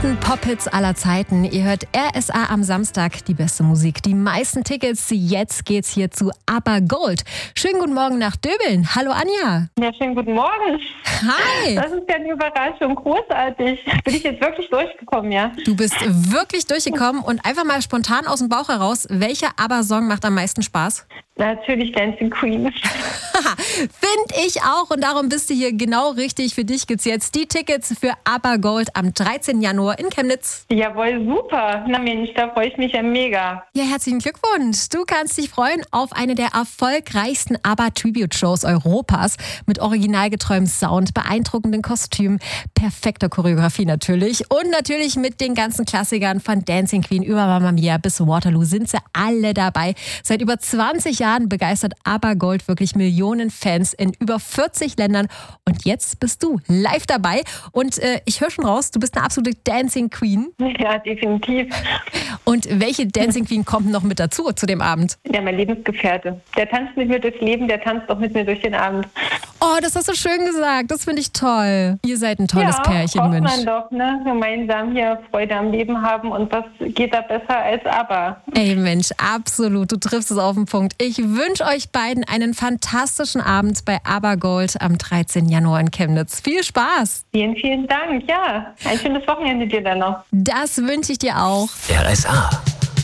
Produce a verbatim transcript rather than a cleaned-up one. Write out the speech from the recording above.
größten Pop-Hits aller Zeiten. Ihr hört R S A am Samstag, die beste Musik, die meisten Tickets. Jetzt geht's hier zu ABBA Gold. Schönen guten Morgen nach Döbeln. Hallo Anja. Ja, schönen guten Morgen. Hi. Das ist ja eine Überraschung, großartig. Bin ich jetzt wirklich durchgekommen, ja? Du bist wirklich durchgekommen und einfach mal spontan aus dem Bauch heraus, welcher ABBA-Song macht am meisten Spaß? Natürlich Dancing Queen. Finde ich auch und darum bist du hier genau richtig. Für dich gibt's jetzt die Tickets für ABBA Gold am dreizehnten Januar in Chemnitz. Jawohl, super. Na Mensch, da freue ich mich ja mega. Ja, herzlichen Glückwunsch. Du kannst dich freuen auf eine der erfolgreichsten ABBA-Tribute-Shows Europas mit originalgetreuem Sound, beeindruckenden Kostümen, perfekter Choreografie natürlich und natürlich mit den ganzen Klassikern von Dancing Queen über Mamma Mia bis Waterloo sind sie alle dabei. Seit über zwanzig Jahren begeistert ABBA Gold wirklich Millionen Fans in über vierzig Ländern und jetzt bist du live dabei und äh, ich höre schon raus, du bist eine absolute Dancing Queen. Ja, definitiv. Und welche Dancing Queen kommt noch mit dazu zu dem Abend? Ja, mein Lebensgefährte. Der tanzt mit mir durchs Leben, der tanzt auch mit mir durch den Abend. Oh, das hast du schön gesagt. Das finde ich toll. Ihr seid ein tolles ja, Pärchen, hofft Mensch. man doch, ne? Gemeinsam hier Freude am Leben haben und was geht da besser als ABBA? Ey Mensch, absolut. Du triffst es auf den Punkt. Ich wünsche euch beiden einen fantastischen Abend bei ABBA Gold am dreizehnten Januar in Chemnitz. Viel Spaß. Vielen, vielen Dank. Ja, ein schönes Wochenende dir dann noch. Das wünsche ich dir auch. R S A.